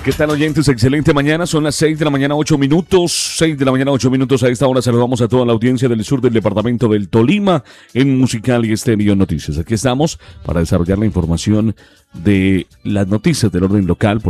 ¿Qué tal, oyentes? Excelente mañana, son las 6 de la mañana, 8 minutos. 6 de la mañana, 8 minutos. A esta hora saludamos a toda la audiencia del sur del departamento del Tolima en Musical y Estéreo Noticias. Aquí estamos para desarrollar la información de las noticias del orden local.